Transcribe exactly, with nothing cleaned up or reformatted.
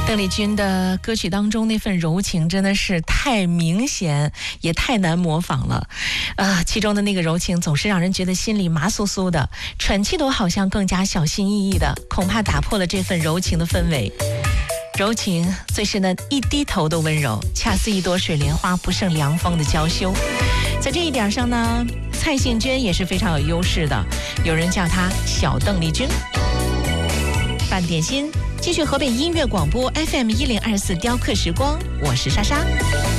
邓丽君的歌曲当中那份柔情真的是太明显，也太难模仿了。呃，其中的那个柔情总是让人觉得心里麻酥酥的，喘气都好像更加小心翼翼的，恐怕打破了这份柔情的氛围。柔情最是那一低头的温柔，恰似一朵水莲花不胜凉风的娇羞。在这一点上呢，蔡幸娟也是非常有优势的，有人叫她小邓丽君。半点心继续河北音乐广播 F M 一零二四雕刻时光，我是莎莎。